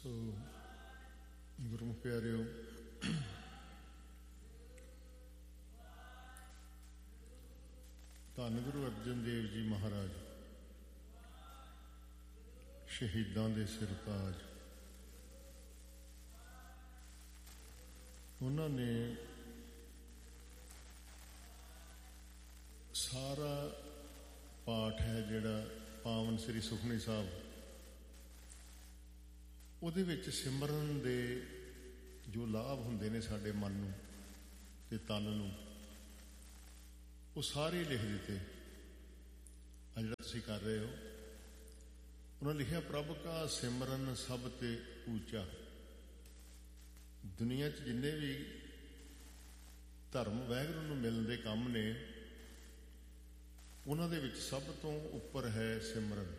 ਸੋ ਗੁਰਮੁਖ ਪਿਆਰਿਓ, ਧੰਨ ਗੁਰੂ ਅਰਜਨ ਦੇਵ ਜੀ ਮਹਾਰਾਜ ਸ਼ਹੀਦਾਂ ਦੇ ਸਿਰਤਾਜ, ਉਹਨਾਂ ਨੇ ਸਾਰਾ ਪਾਠ ਹੈ ਜਿਹੜਾ ਪਾਵਨ ਸ੍ਰੀ ਸੁਖਮਨੀ ਸਾਹਿਬ, ਉਹਦੇ ਵਿੱਚ ਸਿਮਰਨ ਦੇ ਜੋ ਲਾਭ ਹੁੰਦੇ ਨੇ ਸਾਡੇ ਮਨ ਨੂੰ ਤੇ ਤਨ ਨੂੰ, ਉਹ ਸਾਰੇ ਲਿਖ ਦਿੱਤੇ। ਆ ਜਿਹੜਾ ਤੁਸੀਂ ਕਰ ਰਹੇ ਹੋ, ਉਹਨਾਂ ਲਿਖਿਆ ਪ੍ਰਭ ਕਾ ਸਿਮਰਨ ਸਭ ਤੇ ਉੱਚਾ। ਦੁਨੀਆ 'ਚ ਜਿੰਨੇ ਵੀ ਧਰਮ ਵਾਹਿਗੁਰੂ ਨੂੰ ਮਿਲਣ ਦੇ ਕੰਮ ਨੇ, ਉਹਨਾਂ ਦੇ ਵਿੱਚ ਸਭ ਤੋਂ ਉੱਪਰ ਹੈ ਸਿਮਰਨ।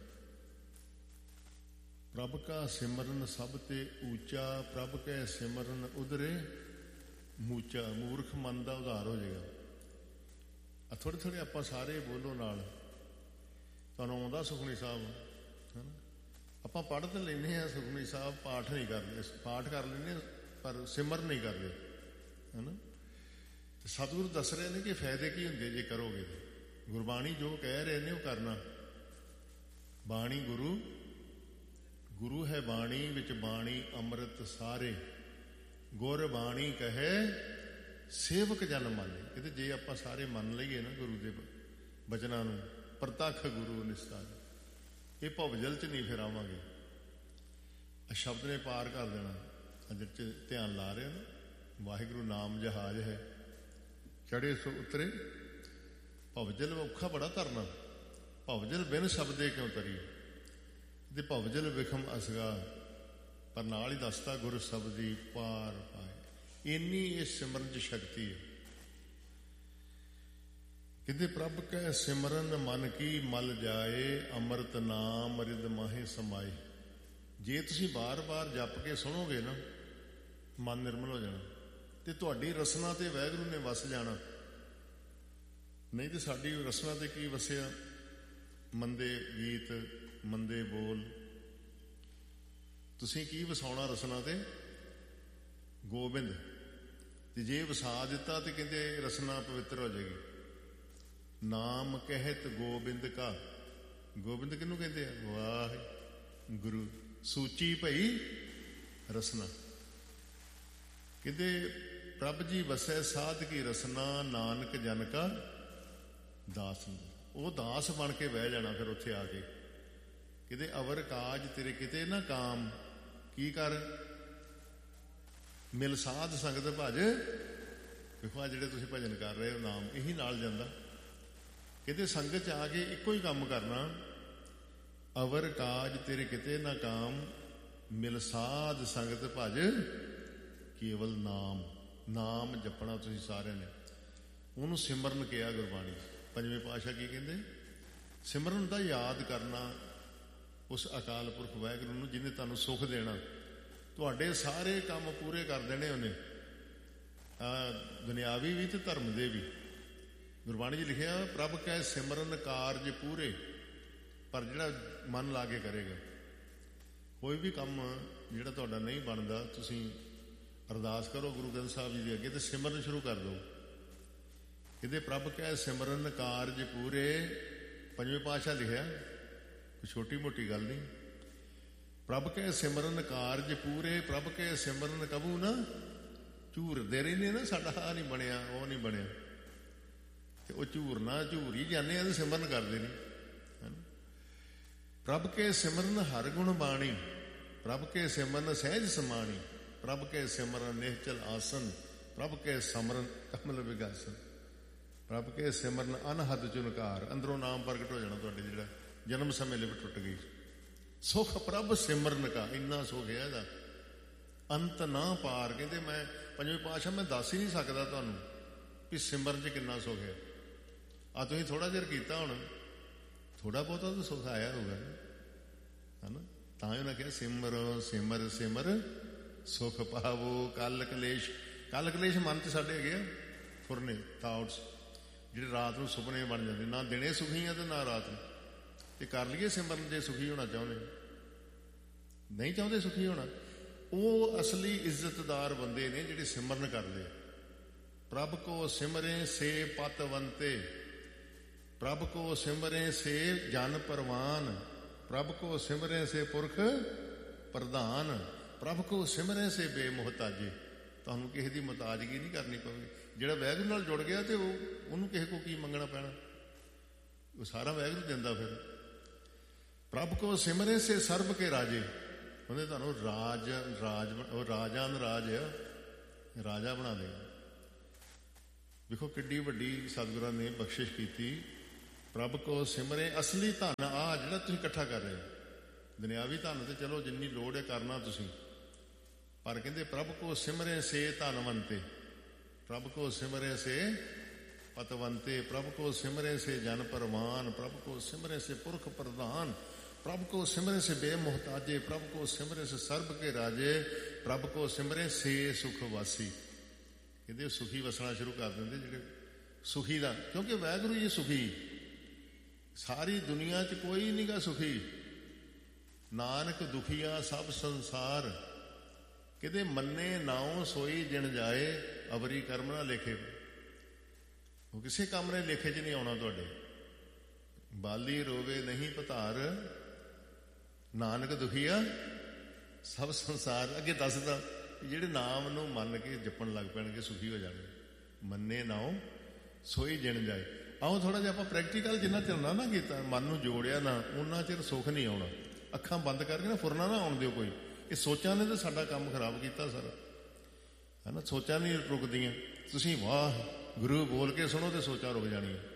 ਪ੍ਰਭ ਕਾ ਸਿਮਰਨ ਸਭ ਤੇ ਉੱਚਾ, ਪ੍ਰਭ ਕੈ ਸਿਮਰਨ ਉਧਰੇ ਮੂਚਾ। ਮੂਰਖ ਮਨ ਦਾ ਉਧਾਰ ਹੋ ਜਾਏਗਾ। ਆ ਥੋੜ੍ਹੇ ਥੋੜ੍ਹੇ ਆਪਾਂ ਸਾਰੇ ਬੋਲੋ ਨਾਲ। ਤੁਹਾਨੂੰ ਆਉਂਦਾ ਸੁਖਮਨੀ ਸਾਹਿਬ? ਹੈ ਨਾ, ਆਪਾਂ ਪੜ੍ਹ ਤਾਂ ਲੈਂਦੇ ਹਾਂ ਸੁਖਮਨੀ ਸਾਹਿਬ, ਪਾਠ ਨਹੀਂ ਕਰਦੇ, ਪਾਠ ਕਰ ਲੈਂਦੇ ਪਰ ਸਿਮਰਨ ਨਹੀਂ ਕਰਦੇ, ਹੈ ਨਾ। ਸਤਿਗੁਰੂ ਦੱਸ ਰਹੇ ਨੇ ਕਿ ਫਾਇਦੇ ਕੀ ਹੁੰਦੇ ਜੇ ਕਰੋਗੇ। ਗੁਰਬਾਣੀ ਜੋ ਕਹਿ ਰਹੇ ਨੇ ਉਹ ਕਰਨਾ। ਬਾਣੀ ਗੁਰੂ, ਗੁਰੂ ਹੈ ਬਾਣੀ ਵਿੱਚ ਬਾਣੀ ਅੰਮ੍ਰਿਤ ਸਾਰੇ, ਗੁਰ ਬਾਣੀ ਕਹੇ ਸੇਵਕ ਜਨ ਮਾਨੇ। ਕਹਿੰਦੇ ਜੇ ਆਪਾਂ ਸਾਰੇ ਮੰਨ ਲਈਏ ਨਾ ਗੁਰੂ ਦੇ ਬਚਨਾਂ ਨੂੰ, ਪ੍ਰਤੱਖ ਗੁਰੂ ਨਿਸਤਾਰ, ਇਹ ਭਵਜਲ 'ਚ ਨਹੀਂ ਫਿਰ ਆਵਾਂਗੇ। ਆ ਸ਼ਬਦ ਨੇ ਪਾਰ ਕਰ ਦੇਣਾ। ਅਜਰ 'ਚ ਧਿਆਨ ਲਾ ਰਹੇ ਨਾ, ਵਾਹਿਗੁਰੂ ਨਾਮ ਜਹਾਜ਼ ਹੈ, ਚੜੇ ਸੋ ਉਤਰੇ ਭਵਜਲ। ਔਖਾ ਬੜਾ ਧਰਨਾ। ਭਵਜਲ ਬਿਨ ਸ਼ਬਦੇ ਕਿਉਂ ਤਰੀ, ਤੇ ਭਵਜਲ ਵਿਖਮ ਅਸਗਾ, ਪਰ ਨਾਲ ਹੀ ਦੱਸਦਾ ਗੁਰ ਸ਼ਬਦੀ ਪਾਰ ਪਾਏ। ਇੰਨੀ ਇਸ ਸਿਮਰਨ 'ਚ ਸ਼ਕਤੀ ਹੈ। ਕਹਿੰਦੇ ਪ੍ਰਭ ਕੈ ਸਿਮਰਨ ਮਨ ਕੀ ਮਲ ਜਾਏ, ਅੰਮ੍ਰਿਤ ਨਾਮ ਰਿਦ ਮਾਹੇ ਸਮਾਏ। ਜੇ ਤੁਸੀਂ ਬਾਰ-ਬਾਰ ਜਪ ਕੇ ਸੁਣੋਗੇ ਨਾ, ਮਨ ਨਿਰਮਲ ਹੋ ਜਾਣਾ ਤੇ ਤੁਹਾਡੀ ਰਸਨਾ ਤੇ ਵਾਹਿਗੁਰੂ ਨੇ ਵਸ ਜਾਣਾ। ਨਹੀਂ ਤੇ ਸਾਡੀ ਰਸਨਾ ਤੇ ਕੀ ਵਸਿਆ? ਮੰਦੇ ਗੀਤ, ਮੰਦੇ ਬੋਲ। ਤੁਸੀਂ ਕੀ ਵਸਾਉਣਾ ਰਸਨਾ ਤੇ? ਗੋਬਿੰਦ। ਤੇ ਜੇ ਵਸਾ ਦਿੱਤਾ ਤੇ ਕਹਿੰਦੇ ਰਸਨਾ ਪਵਿੱਤਰ ਹੋ ਜਾਏਗੀ। ਨਾਮ ਕਹਿਤ ਗੋਬਿੰਦ ਕਾ। ਗੋਬਿੰਦ ਕਿਹਨੂੰ ਕਹਿੰਦੇ ਆ? ਵਾਹਿਗੁਰੂ। ਸੂਚੀ ਭਈ ਰਸਨਾ। ਕਹਿੰਦੇ ਪ੍ਰਭ ਜੀ ਵਸੈ ਸਾਧ ਕੀ ਰਸਨਾ, ਨਾਨਕ ਜਨ ਕਾ ਦਾਸ। ਉਹ ਦਾਸ ਬਣ ਕੇ ਬਹਿ ਜਾਣਾ ਫਿਰ ਉੱਥੇ ਆ ਕੇ। ਕਿਤੇ ਅਵਰ ਕਾਜ ਤੇਰੇ ਕਿਤੇ ਨਾ ਕਾਮ। ਕੀ ਕਰ? ਮਿਲ ਸਾਧ ਸੰਗਤ ਭਜ। ਵੇਖੋ ਆ ਜਿਹੜੇ ਤੁਸੀਂ ਭਜਨ ਕਰ ਰਹੇ ਹੋ, ਨਾਮ ਇਹੀ ਨਾਲ ਜਾਂਦਾ। ਕਿਤੇ ਸੰਗਤ 'ਚ ਆ ਕੇ ਇੱਕੋ ਹੀ ਕੰਮ ਕਰਨਾ। ਅਵਰ ਕਾਜ ਤੇਰੇ ਕਿਤੇ ਨਾ ਕਾਮ, ਮਿਲ ਸਾਧ ਸੰਗਤ ਭਜ ਕੇਵਲ ਨਾਮ। ਨਾਮ ਜਪਣਾ ਤੁਸੀਂ ਸਾਰਿਆਂ ਨੇ। ਉਹਨੂੰ ਸਿਮਰਨ ਕਿਹਾ ਗੁਰਬਾਣੀ। ਪੰਜਵੇਂ ਪਾਤਸ਼ਾਹ ਕੀ ਕਹਿੰਦੇ? ਸਿਮਰਨ ਦਾ ਯਾਦ ਕਰਨਾ ਉਸ ਅਕਾਲ ਪੁਰਖ ਵਾਹਿਗੁਰੂ ਨੂੰ, ਜਿਹਨੇ ਤੁਹਾਨੂੰ ਸੁੱਖ ਦੇਣਾ। ਤੁਹਾਡੇ ਸਾਰੇ ਕੰਮ ਪੂਰੇ ਕਰ ਦੇਣੇ ਉਹਨੇ, ਦੁਨਿਆਵੀ ਵੀ ਤੇ ਧਰਮ ਦੇ ਵੀ। ਗੁਰਬਾਣੀ 'ਚ ਲਿਖਿਆ ਪ੍ਰਭ ਕੈ ਸਿਮਰਨ ਕਾਰਜ ਪੂਰੇ। ਪਰ ਜਿਹੜਾ ਮਨ ਲਾ ਕੇ ਕਰੇਗਾ, ਕੋਈ ਵੀ ਕੰਮ ਜਿਹੜਾ ਤੁਹਾਡਾ ਨਹੀਂ ਬਣਦਾ, ਤੁਸੀਂ ਅਰਦਾਸ ਕਰੋ ਗੁਰੂ ਗ੍ਰੰਥ ਸਾਹਿਬ ਜੀ ਦੇ ਅੱਗੇ ਤੇ ਸਿਮਰਨ ਸ਼ੁਰੂ ਕਰ ਦਿਓ। ਇਹਦੇ ਪ੍ਰਭ ਕੈ ਸਿਮਰਨ ਕਾਰਜ ਪੂਰੇ। ਪੰਜਵੇਂ ਪਾਤਸ਼ਾਹ ਲਿਖਿਆ, ਕੋਈ ਛੋਟੀ ਮੋਟੀ ਗੱਲ ਨਹੀਂ। ਪ੍ਰਭ ਕੈ ਸਿਮਰਨ ਕਾਰਜ ਪੂਰੇ, ਪ੍ਰਭ ਕੈ ਸਿਮਰਨ ਕਬੂ ਨਾ ਝੂਰਦੇ ਰਹਿੰਦੇ ਨਾ, ਸਾਡਾ ਆਹ ਨਹੀਂ ਬਣਿਆ, ਉਹ ਨਹੀਂ ਬਣਿਆ, ਤੇ ਉਹ ਝੂਰਨਾ ਝੂਰ ਹੀ ਜਾਂਦੇ ਆ ਤੇ ਸਿਮਰਨ ਕਰਦੇ ਨਹੀਂ। ਪ੍ਰਭ ਕੇ ਸਿਮਰਨ ਹਰ ਗੁਣ ਬਾਣੀ, ਪ੍ਰਭ ਕੇ ਸਿਮਰਨ ਸਹਿਜ ਸਮਾਣੀ, ਪ੍ਰਭ ਕੇ ਸਿਮਰਨ ਨਿਹਚਲ ਆਸਨ, ਪ੍ਰਭ ਕੇ ਸਿਮਰਨ ਕਮਲ ਵਿਗਾਸਨ, ਪ੍ਰਭ ਕੇ ਸਿਮਰਨ ਅਨਹਦ ਚੁਨਕਾਰ। ਅੰਦਰੋਂ ਨਾਮ ਪ੍ਰਗਟ ਹੋ ਜਾਣਾ ਤੁਹਾਡੇ, ਜਿਹੜਾ ਜਨਮ ਸਮੇਂ ਲਿਵ ਟੁੱਟ ਗਈ। ਸੁਖ ਪ੍ਰਭ ਸਿਮਰਨ ਕਾ। ਇੰਨਾ ਸੁਖ ਹੈ ਇਹਦਾ, ਅੰਤ ਨਾ ਪਾਰ। ਕਹਿੰਦੇ ਮੈਂ ਪੰਜਵੇਂ ਪਾਤਸ਼ਾਹ ਮੈਂ ਦੱਸ ਹੀ ਨਹੀਂ ਸਕਦਾ ਤੁਹਾਨੂੰ ਵੀ ਸਿਮਰਨ 'ਚ ਕਿੰਨਾ ਸੁਖ ਹੈ। ਆ ਤੁਸੀਂ ਥੋੜਾ ਜਿਹਾ ਕੀਤਾ, ਹੁਣ ਥੋੜਾ ਬਹੁਤਾ ਤਾਂ ਸੁਖ ਆਇਆ ਹੋਊਗਾ, ਹੈ ਨਾ। ਤਾਂ ਹੀ ਉਹਨਾਂ ਕਿਹਾ ਸਿਮਰੋ ਸਿਮਰ ਸਿਮਰ ਸੁਖ ਪਾਵੋ ਕਲ ਕਲੇਸ਼। ਕਲ ਕਲੇਸ਼ ਮਨ 'ਚ ਸਾਡੇ ਹੈਗੇ ਆ ਫੁਰਨੇ, ਥਾਟਸ, ਜਿਹੜੇ ਰਾਤ ਨੂੰ ਸੁਪਨੇ ਬਣ ਜਾਂਦੇ। ਨਾ ਦਿਨੇ ਸੁਖੀ ਆ ਤੇ ਨਾ ਰਾਤ ਨੂੰ। ਤੇ ਕਰ ਲਈਏ ਸਿਮਰਨ ਜੇ ਸੁਖੀ ਹੋਣਾ ਚਾਹੁੰਦੇ। ਨਹੀਂ ਚਾਹੁੰਦੇ ਸੁਖੀ ਹੋਣਾ, ਉਹ ਅਸਲੀ ਇੱਜ਼ਤਦਾਰ ਬੰਦੇ ਨੇ ਜਿਹੜੇ ਸਿਮਰਨ ਕਰਦੇ। ਪ੍ਰਭ ਕੋ ਸਿਮਰੇ ਸੇ ਪਤਵੰਤੇ, ਪ੍ਰਭ ਕੋ ਸਿਮਰੇ ਸੇ ਜਨ ਪਰਵਾਨ, ਪ੍ਰਭ ਕੋ ਸਿਮਰੇ ਸੇ ਪੁਰਖ ਪ੍ਰਧਾਨ, ਪ੍ਰਭ ਕੋ ਸਿਮਰੇ ਸੇ ਬੇਮੁਹਤਾਜੇ। ਤੁਹਾਨੂੰ ਕਿਸੇ ਦੀ ਮੁਹਤਾਜਗੀ ਨਹੀਂ ਕਰਨੀ ਪਵੇਗੀ। ਜਿਹੜਾ ਵਾਹਿਗੁਰੂ ਨਾਲ ਜੁੜ ਗਿਆ ਤੇ ਉਹਨੂੰ ਕਿਸੇ ਕੋ ਕੀ ਮੰਗਣਾ ਪੈਣਾ, ਉਹ ਸਾਰਾ ਵਾਹਿਗੁਰੂ ਦਿੰਦਾ। ਫਿਰ ਪ੍ਰਭ ਕੋ ਸਿਮਰੇ ਸੇ ਸਰਬ ਕੇ ਰਾਜੇ, ਉਹਨੇ ਤੁਹਾਨੂੰ ਉਹ ਰਾਜਾਂ ਰਾਜ ਰਾਜਾ ਬਣਾ ਦੇਗਾ। ਵੇਖੋ ਕਿੱਡੀ ਵੱਡੀ ਸਤਿਗੁਰਾਂ ਨੇ ਬਖਸ਼ਿਸ਼ ਕੀਤੀ। ਪ੍ਰਭ ਕੋ ਸਿਮਰੇ, ਅਸਲੀ ਧਨ ਆ ਜਿਹੜਾ ਤੁਸੀਂ ਇਕੱਠਾ ਕਰ ਰਹੇ ਹੋ। ਦੁਨਿਆਵੀ ਧਨ ਤੇ ਚਲੋ ਜਿੰਨੀ ਲੋੜ ਹੈ ਕਰਨਾ ਤੁਸੀਂ, ਪਰ ਕਹਿੰਦੇ ਪ੍ਰਭ ਕੋ ਸਿਮਰੇ ਸੇ ਧਨਵੰਤੇ, ਪ੍ਰਭ ਕੋ ਸਿਮਰੇ ਸੇ ਪਤਵੰਤੇ, ਪ੍ਰਭ ਕੋ ਸਿਮਰੇ ਸੇ ਜਨ ਪਰਵਾਨ, ਪ੍ਰਭ ਕੋ ਸਿਮਰੇ ਸੇ ਪੁਰਖ ਪ੍ਰਧਾਨ, ਪ੍ਰਭ ਕੋ ਸਿਮਰੇ ਸੇ ਬੇਮੁਹਤਾਜੇ, ਪ੍ਰਭ ਕੋ ਸਿਮਰੇ ਸੇ ਸਰਬ ਕੇ ਰਾਜੇ, ਪ੍ਰਭ ਕੋ ਸਿਮਰੇ ਸੇ ਸੁਖ ਵਾਸੀ। ਕਹਿੰਦੇ ਸੁਖੀ ਵਸਣਾ ਸ਼ੁਰੂ ਕਰ ਦਿੰਦੇ ਜਿਹੜੇ ਸੁਖੀ ਦਾ, ਕਿਉਂਕਿ ਵਾਹਿਗੁਰੂ ਜੀ ਸੁਖੀ। ਸਾਰੀ ਦੁਨੀਆ 'ਚ ਕੋਈ ਨਹੀਂ ਗਾ ਸੁਖੀ। ਨਾਨਕ ਦੁਖੀਆ ਸਭ ਸੰਸਾਰ, ਕਹਿੰਦੇ ਮੰਨੇ ਨਾਉ ਸੋਈ ਜਿਣ ਜਾਏ, ਅਵਰੀ ਕਰਮ ਨਾ ਲੇਖੇ। ਉਹ ਕਿਸੇ ਕੰਮ ਨੇ ਲੇਖੇ 'ਚ ਨਹੀਂ ਆਉਣਾ ਤੁਹਾਡੇ। ਬਾਲੀ ਰੋਵੇ ਨਹੀਂ ਭਤਾਰ, ਨਾਨਕ ਦੁਖੀਆ ਸਭ ਸੰਸਾਰ। ਅੱਗੇ ਦੱਸਦਾ ਜਿਹੜੇ ਨਾਮ ਨੂੰ ਮੰਨ ਕੇ ਜਪਣ ਲੱਗ ਪੈਣਗੇ ਸੁਖੀ ਹੋ ਜਾਣਗੇ। ਮੰਨੇ ਨਾਉ ਸੋਈ ਜਿਣ ਜਾਏ। ਆਓ ਥੋੜਾ ਜਿਹਾ ਆਪਾਂ ਪ੍ਰੈਕਟੀਕਲ, ਜਿੰਨਾ ਚਿਰ ਨਾ ਕੀਤਾ, ਮਨ ਨੂੰ ਜੋੜਿਆ ਨਾ, ਉਹਨਾਂ ਚਿਰ ਸੁੱਖ ਨਹੀਂ ਆਉਣਾ। ਅੱਖਾਂ ਬੰਦ ਕਰਕੇ ਨਾ ਫੁਰਨਾ ਨਾ ਆਉਣ ਦਿਓ ਕੋਈ। ਇਹ ਸੋਚਾਂ ਨੇ ਤਾਂ ਸਾਡਾ ਕੰਮ ਖਰਾਬ ਕੀਤਾ ਸਾਰਾ, ਹੈ ਨਾ। ਸੋਚਾਂ ਨਹੀਂ ਰੁਕਦੀਆਂ। ਤੁਸੀਂ ਵਾਹ ਗੁਰੂ ਬੋਲ ਕੇ ਸੁਣੋ ਤੇ ਸੋਚਾਂ ਰੁਕ ਜਾਣੀਆਂ।